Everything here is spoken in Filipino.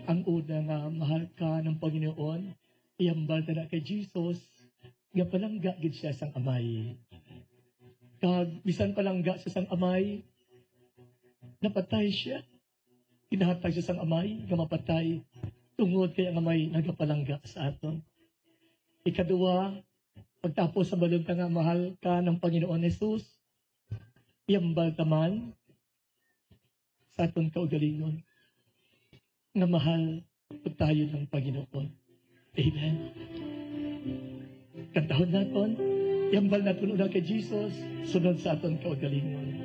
Ang una nga, mahal ka ng Panginoon, iambal na kay Jesus, nga palangga gid siya sang amay. Kag, bisan palangga sa sang amay, napatay siya. Kinahatag siya sang amay, nga mapatay, tungod kay ang amay nagapalangga sa aton. Ikaduwa, pagtapos sa balod nga mahal ka ng Panginoon Jesus, iambal taman sa aton kaugalingon nga mahal tayo ng Panginoon. Amen. Kantahon naton, iambal naton una kay Jesus, sunod sa aton kaugalingon.